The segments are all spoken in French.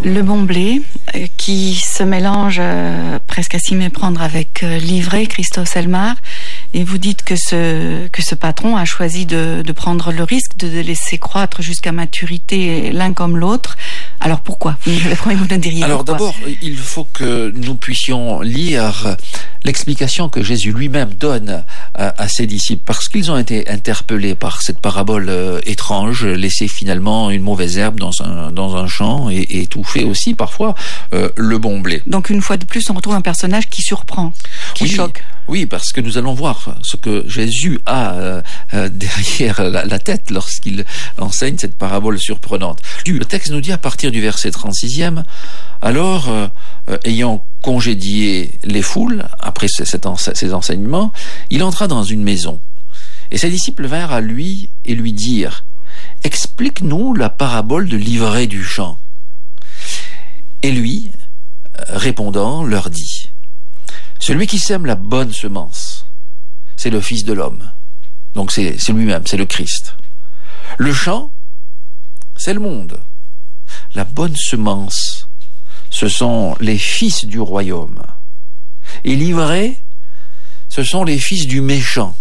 Le bon blé qui se mélange presque à s'y méprendre avec l'ivraie, Christophe Elmar. Et vous dites que ce patron a choisi de prendre le risque de laisser croître jusqu'à maturité l'un comme l'autre. Alors pourquoi? Vous ne diriez Alors pourquoi? d'abord, il faut que nous puissions lire l'explication que Jésus lui-même donne à ses disciples, parce qu'ils ont été interpellés par cette parabole étrange, laisser finalement une mauvaise herbe dans un champ et étouffer aussi parfois le bon blé. Donc une fois de plus, on retrouve un personnage qui surprend, qui choque. Oui, parce que nous allons voir ce que Jésus a derrière la tête lorsqu'il enseigne cette parabole surprenante. Le texte nous dit à partir du verset 36e, alors, ayant congédié les foules, après ces enseignements, il entra dans une maison. Et ses disciples vinrent à lui et lui dirent, « Explique-nous la parabole de l'ivraie du champ. » Et lui, répondant, leur dit, « Celui qui sème la bonne semence, c'est le Fils de l'homme. » Donc c'est lui-même, c'est le Christ. Le champ, c'est le monde. La bonne semence, ce sont les fils du royaume. Et l'ivraie, ce sont les fils du méchant.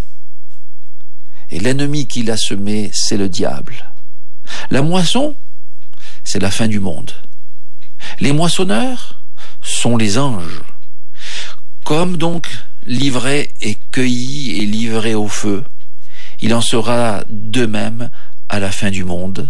Et l'ennemi qui l'a semé, c'est le diable. La moisson, c'est la fin du monde. Les moissonneurs sont les anges. Comme donc l'ivraie est cueillie et livrée au feu, il en sera de même à la fin du monde.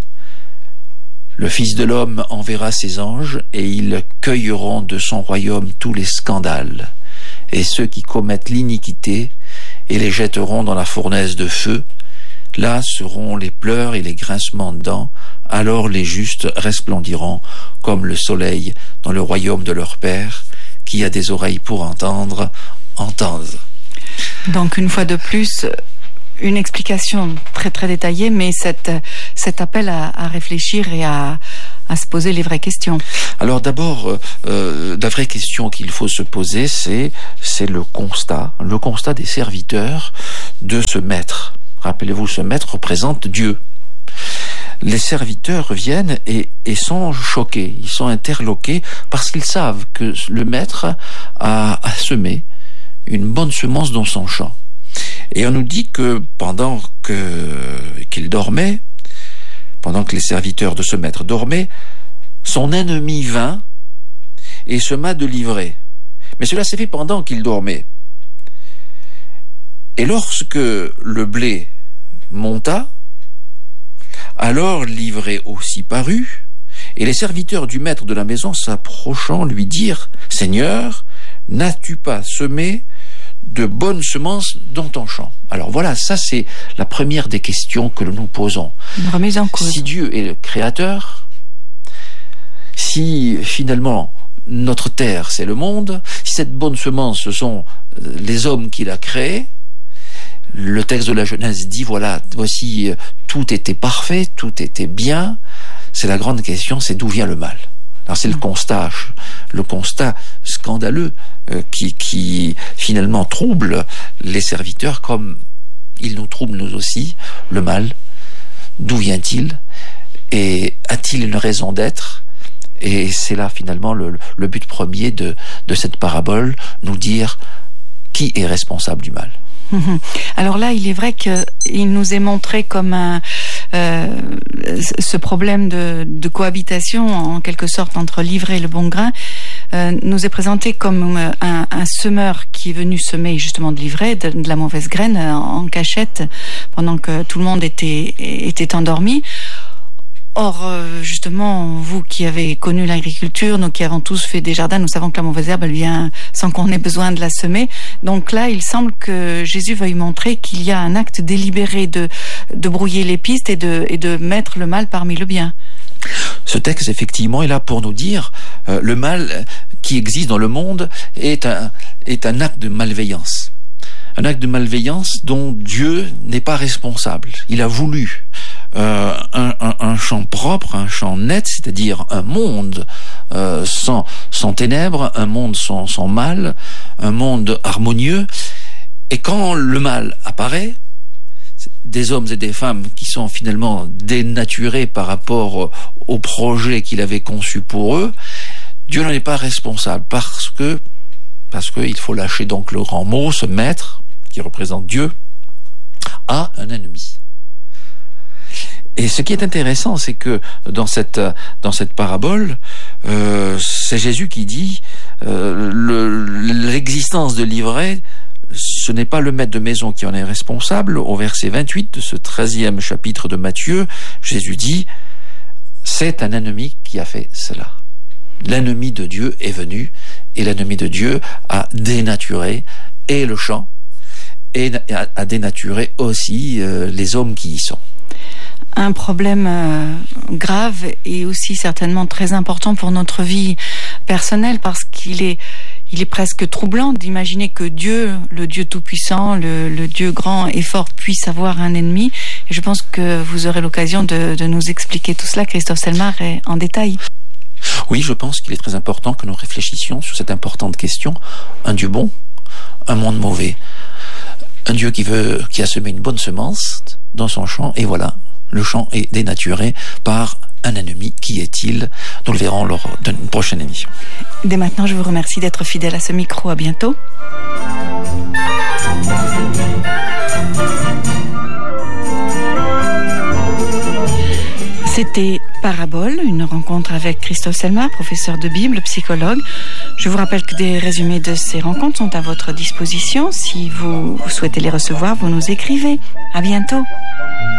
Le Fils de l'homme enverra ses anges et ils cueilleront de son royaume tous les scandales et ceux qui commettent l'iniquité et les jetteront dans la fournaise de feu. Là seront les pleurs et les grincements de dents. Alors les justes resplendiront comme le soleil dans le royaume de leur Père. Qui a des oreilles pour entendre, entende. Donc une fois de plus, une explication très très détaillée, mais cet appel à réfléchir et à se poser les vraies questions. Alors d'abord, la vraie question qu'il faut se poser, c'est le constat des serviteurs de ce maître. Rappelez-vous, ce maître représente Dieu. Les serviteurs viennent et sont choqués, ils sont interloqués parce qu'ils savent que le maître a semé une bonne semence dans son champ. Et on nous dit que pendant qu'il dormait, pendant que les serviteurs de ce maître dormaient, son ennemi vint et sema de l'ivraie. Mais cela s'est fait pendant qu'il dormait. Et lorsque le blé monta, alors l'ivraie aussi parut, et les serviteurs du maître de la maison s'approchant lui dirent, « Seigneur, n'as-tu pas semé de bonnes semences dans ton champ ?» Alors voilà, ça c'est la première des questions que nous nous posons. Une remise en cause. Si Dieu est le créateur, si finalement notre terre c'est le monde, si cette bonne semence ce sont les hommes qu'il a créés, le texte de la Genèse dit, voilà, voici, tout était parfait, tout était bien. C'est la grande question, c'est d'où vient le mal. Alors c'est le constat scandaleux qui finalement trouble les serviteurs comme il nous trouble nous aussi, le mal. D'où vient-il? Et a-t-il une raison d'être? Et c'est là finalement le but premier de cette parabole, nous dire qui est responsable du mal. Alors là, il est vrai qu'il nous est montré comme ce problème de cohabitation, en quelque sorte, entre l'ivraie et le bon grain, nous est présenté comme un semeur qui est venu semer justement de l'ivraie, de la mauvaise graine, en cachette, pendant que tout le monde était endormi. Or, justement, vous qui avez connu l'agriculture, nous qui avons tous fait des jardins, nous savons que la mauvaise herbe, elle vient sans qu'on ait besoin de la semer. Donc là, il semble que Jésus veuille montrer qu'il y a un acte délibéré de brouiller les pistes et de mettre le mal parmi le bien. Ce texte, effectivement, est là pour nous dire le mal qui existe dans le monde est un acte de malveillance. Un acte de malveillance dont Dieu n'est pas responsable. Il a voulu un champ propre, un champ net, c'est-à-dire un monde sans ténèbres, un monde sans mal, un monde harmonieux. Et quand le mal apparaît, des hommes et des femmes qui sont finalement dénaturés par rapport au projet qu'il avait conçu pour eux, Dieu n'en est pas responsable parce que il faut lâcher donc le grand mot, ce maître qui représente Dieu a un ennemi. Et ce qui est intéressant, c'est que dans cette parabole, c'est Jésus qui dit l'existence de l'ivraie, ce n'est pas le maître de maison qui en est responsable. Au verset 28 de ce 13e chapitre de Matthieu, Jésus dit « C'est un ennemi qui a fait cela ». L'ennemi de Dieu est venu et l'ennemi de Dieu a dénaturé et le champ et a dénaturé aussi les hommes qui y sont. Un problème grave et aussi certainement très important pour notre vie personnelle parce qu'il est presque troublant d'imaginer que Dieu, le Dieu tout-puissant, le Dieu grand et fort puisse avoir un ennemi. Et je pense que vous aurez l'occasion de nous expliquer tout cela, Christophe Selmar, en détail. Oui, je pense qu'il est très important que nous réfléchissions sur cette importante question. Un Dieu bon, un monde mauvais. Un Dieu qui a semé une bonne semence dans son champ, et voilà, le champ est dénaturé par un ennemi. Qui est-il? Nous le verrons lors d'une prochaine émission. Dès maintenant, je vous remercie d'être fidèle à ce micro. À bientôt. C'était Parabole, une rencontre avec Christophe Selmar, professeur de Bible, psychologue. Je vous rappelle que des résumés de ces rencontres sont à votre disposition. Si vous souhaitez les recevoir, vous nous écrivez. À bientôt.